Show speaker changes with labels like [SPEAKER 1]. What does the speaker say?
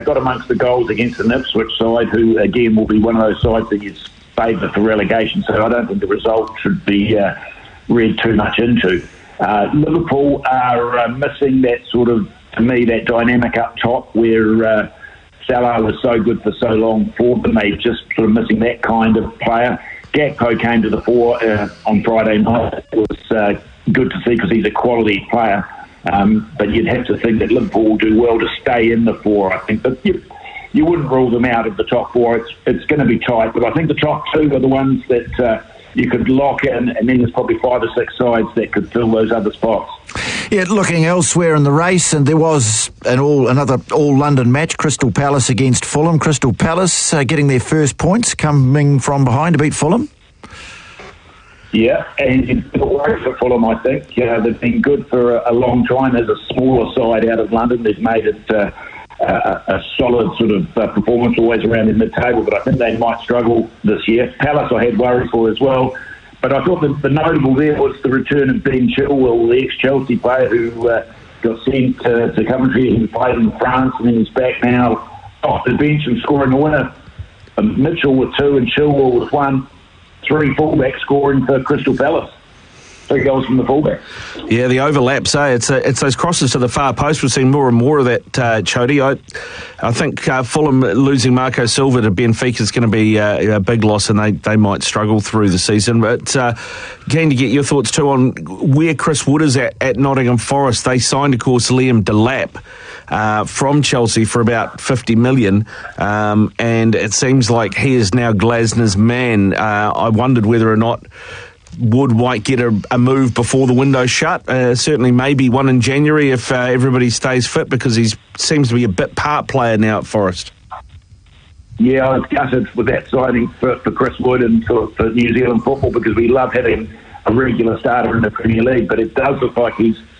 [SPEAKER 1] got amongst the goals against the Ipswich side, who again will be one of those sides that is favoured for relegation. So I don't think the result should be read too much into. Liverpool are missing that sort of, to me, that dynamic up top where Salah was so good for so long for them. They're just sort of missing that kind of player. Gakpo came to the fore on Friday night. It was good to see because he's a quality player. But you'd have to think that Liverpool will do well to stay in the four, I think. But you wouldn't rule them out of the top four. It's going to be tight. But I think the top two are the ones that you could lock in, and then there's probably 5 or 6 sides that could fill those other spots.
[SPEAKER 2] Yeah, looking elsewhere in the race, and there was another all-London match, Crystal Palace against Fulham. Crystal Palace getting their first points, coming from behind to beat Fulham.
[SPEAKER 1] Yeah, and it's worried for Fulham, I think. They've been good for a long time as a smaller side out of London. They've made it a solid sort of performance always around the mid-table, but I think they might struggle this year. Palace I had worries for as well, but I thought the notable there was the return of Ben Chilwell, the ex-Chelsea player who got sent to Coventry. He played in France and then he's back now off the bench and scoring a winner. Mitchell with 2 and Chilwell with 1. 3 fullbacks scoring for Crystal Palace. 3 goals from the fullback.
[SPEAKER 3] Yeah, the overlaps, It's those crosses to the far post. We've seen more and more of that, Chody. I think Fulham losing Marco Silva to Benfica is going to be a big loss, and they might struggle through the season. But keen to get your thoughts too on where Chris Wood is at Nottingham Forest. They signed, of course, Liam Delap from Chelsea for about 50 million, and it seems like he is now Glasner's man. I wondered whether or not Wood might get a move before the window shut. Certainly maybe one in January if everybody stays fit, because he seems to be a bit part player now at Forest.
[SPEAKER 1] Yeah, I was gutted with that signing for Chris Wood and for New Zealand football, because we love having a regular starter in the Premier League, but it does look like he's